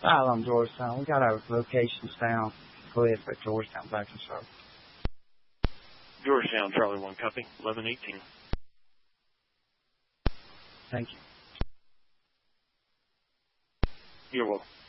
Asylum, Georgetown. We got our locations down. Go ahead for Georgetown, back and start. Georgetown, Charlie 1, copy. 1118. Thank you. You're welcome.